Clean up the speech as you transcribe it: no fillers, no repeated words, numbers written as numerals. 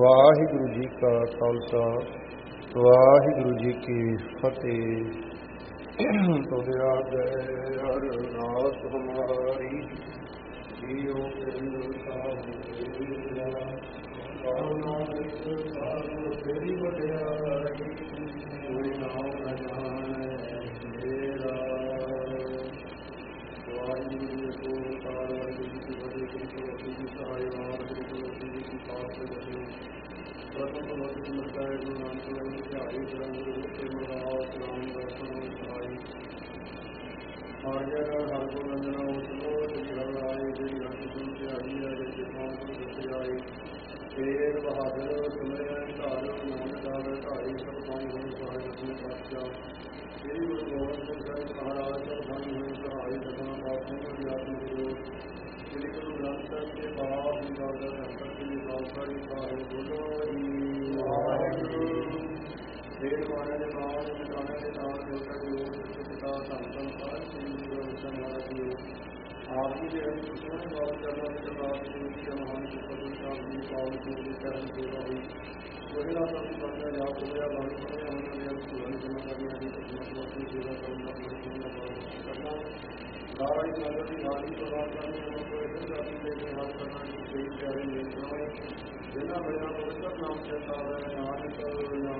ਵਾਹਿਗੁਰੂ ਜੀ ਕਾ ਖਾਲਸਾ, ਵਾਹਿਗੁਰੂ ਜੀ ਕੀ ਫਤਿਹ। ਤੁਧਿਆ ਗਏ ਅਰਦਾਸ ਹਮਾਰੀ, ਜੀਓ ਪਿੰਡ ਸਾਹਿਬ ਤੇਰੀ ਵਡਿਆਈ, ਕੋਈ ਨਾਮ ਨ ਜਾਣੈ ਮੇਰਾ। ਵਾਹਿਗੁਰੂ ਜੀ ਕੋ ਕਾਰ, ਵਾਹਿਗੁਰੂ ਜੀ ਕੀ ਫਤਿਹ, ਗੁਰੂ ਜੀ ਸਹਾਇ, ਵਾਹਿਗੁਰੂ ਜੀ ਕੀ ਪਾਤਸ਼ਾਹ ਜੀ। ਪ੍ਰਥਮ ਵਰਤ ਮਿਲਦਾ ਹੈ ਗੁਰੂ ਨਾਨਕ ਦੇਵ ਜੀ ਦਿਹਾੜੀ ਗੁਰੂ ਤੇ ਮਰਾਸ ਰਾਮ ਦਰਸ਼ਨ ਸਹਾਈ। ਆਗਿਆ ਨਾਲ ਹਰ ਕੋ ਵੰਦਨਾ ਉਸ ਲੋ ਜਿਹੜੀ ਹਰ ਆਏ, ਜਿਹੜੀ ਹਰ ਸੁਣ ਦਿਹਾੜੀ ਹੈ, ਜਿਹੜੀ ਪਾਉਂ ਤੋਂ ਦੱਸੇ ਆਏ। ਤੇਰ ਬਹਾਦਰ ਸੁਣਿਆ ਘਰ ਨਾਨਕ ਆਵੇ ਢਾਈ, ਸਭ ਕੰਮ ਹੋਏ ਸਹਾਇ ਦਸਵੇਂ ਪਾਤਸ਼ਾਹ। ਸ੍ਰੀ ਗੁਰੂ ਗੋਬਿੰਦ ਸਿੰਘ ਸਾਹਿਬ ਮਹਾਰਾਜ ਸਭ ਕੰਮ ਹੋਏ ਸਹਾਈ, ਦਸਵਾਂ ਪਾਤਸ਼ਾਹ ਦੀ ਆਤਮ ਜੋਤ। ਸ੍ਰੀ ਗੁਰੂ ਗ੍ਰੰਥ ਸਾਹਿਬ ਦੇ ਬਾਪ ਜੀ ਦਾ ਸੰਕਟ ਦੀ ਖਾਲਸਾ ਜੀ ਸਾਹਿਬ ਬੋਲੋ ਜੀ ਵਾਹਿਗੁਰੂ। ਦੇਰ ਮਾਇਆ ਦੇ ਨਾਲ ਮਿਟਾਣੇ ਦੇ ਨਾਲ ਜੋਤਾ ਜੋਤ ਪਿਤਾ ਧੰਨ ਧੰਨ ਸਾਹਿਬ ਸ੍ਰੀ ਗੁਰੂ ਗ੍ਰੰਥ ਸਾਹਿਬ ਮਹਾਰਾਜ ਜੀ। ਆਪ ਜੀ ਦੇ ਸੋਹਣੇ ਬਾਬਾ ਚਰਨਾਂ ਦੇ ਸਰਦਾਰ ਜੀ ਦੀ ਮਹਾਨ ਗੁਰੂ ਸਾਹਿਬ ਦੀ ਪਾਵਨ ਪੂਰੀ ਕਰਨ ਸੇਵਾ ਹੋਈ। ਉਹਦੇ ਨਾਲ ਅਸੀਂ ਬਣਿਆ ਯਾਦ ਹੋਇਆ ਬਾਣੀ ਪੜ੍ਹਿਆ ਉਹਨਾਂ ਦੇ ਸੁਹਾਣੀ ਜਮਾ ਕਰਨੀਆਂ ਦੀ ਪਰਮਾਤਮਾ ਦੀ ਸੇਵਾ ਕਰਨ ਦਾ ਕਰਨਾ। ਦਾਈ ਨਗਰ ਦੀ ਹਾਜ਼ਰੀ ਪ੍ਰਦਾਨ ਕਰਨੀ, ਉਹਨਾਂ ਕੋਲ ਇਹ ਜਾਤੀ ਦੇ ਕੇ ਹੱਥ ਕਰਨਾ ਜੀ। ਕਈ ਪਿਆਰੇ ਨਿਯੰਤਰਣ ਜਿਨ੍ਹਾਂ ਮੇਰਾ ਪਵਿੱਤਰ ਨਾਮ ਚੇਤਾ ਹੈ, ਨਾਨਕ